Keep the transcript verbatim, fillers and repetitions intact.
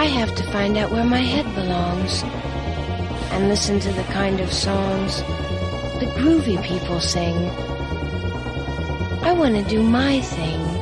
I have to find out where my head belongs and listen to the kind of songs the groovy people sing. I want to do my thing.